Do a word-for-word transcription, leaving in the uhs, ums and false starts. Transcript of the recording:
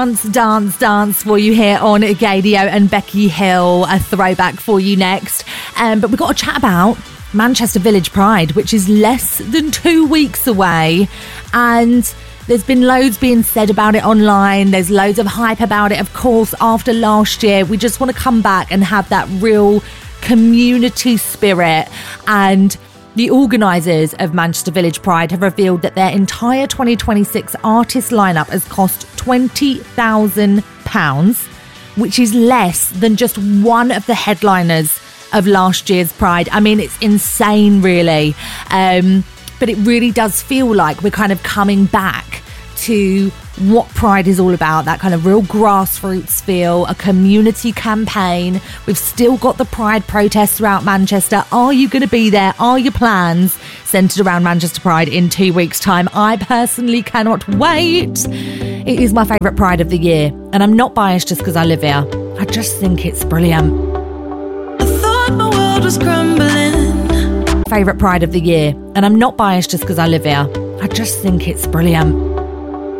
Dance, dance, dance for you here on Gadio and Becky Hill. A throwback for you next. Um, but we've got to chat about Manchester Village Pride, which is less than two weeks away. And there's been loads being said about it online. There's loads of hype about it. Of course, after last year, we just want to come back and have that real community spirit. And the organisers of Manchester Village Pride have revealed that their entire twenty twenty-six artist lineup has cost twenty thousand pounds, which is less than just one of the headliners of last year's Pride. I mean, it's insane, really. Um, but it really does feel like we're kind of coming back to what Pride is all about, that kind of real grassroots feel, a community campaign. We've still got the Pride protests throughout Manchester. Are you going to be there? Are your plans centred around Manchester Pride in two weeks' time? I personally cannot wait. It is my favourite Pride of the year, and I'm not biased just because I live here. I just think it's brilliant. I thought my world was crumbling. Favourite Pride of the year, and I'm not biased just because I live here. I just think it's brilliant.